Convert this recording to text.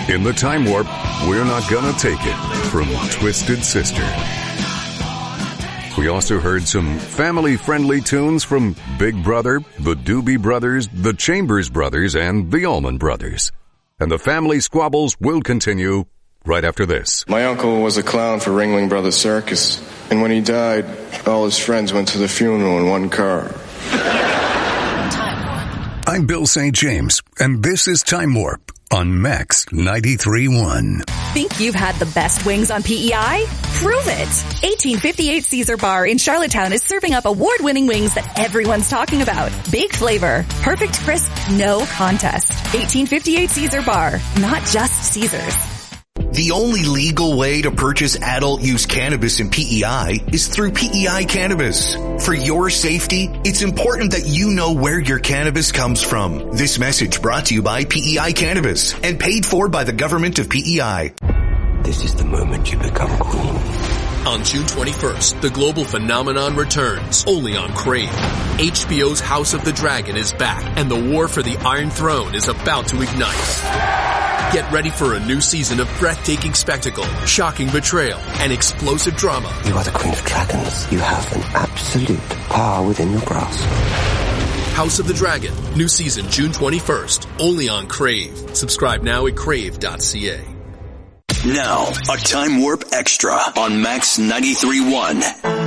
In the Time Warp, we're not gonna take it from Twisted Sister. We also heard some family-friendly tunes from Big Brother, the Doobie Brothers, the Chambers Brothers, and the Allman Brothers. And the family squabbles will continue right after this. My uncle was a clown for Ringling Brothers Circus, and when he died, all his friends went to the funeral in one car. I'm Bill St. James, and this is Time Warp on Max 93.1. Think you've had the best wings on PEI? Prove it! 1858 Caesar Bar in Charlottetown is serving up award-winning wings that everyone's talking about. Big flavor, perfect crisp, no contest. 1858 Caesar Bar, not just Caesars. The only legal way to purchase adult use cannabis in PEI is through PEI Cannabis. For your safety, it's important that you know where your cannabis comes from. This message brought to you by PEI Cannabis and paid for by the government of PEI. This is the moment you become queen. On June 21st, the global phenomenon returns, only on Crave. HBO's House of the Dragon is back, and the war for the Iron Throne is about to ignite. Get ready for a new season of breathtaking spectacle, shocking betrayal, and explosive drama. You are the Queen of Dragons. You have an absolute power within your grasp. House of the Dragon, new season June 21st, only on Crave. Subscribe now at crave.ca. Now, a Time Warp Extra on Max 93.1.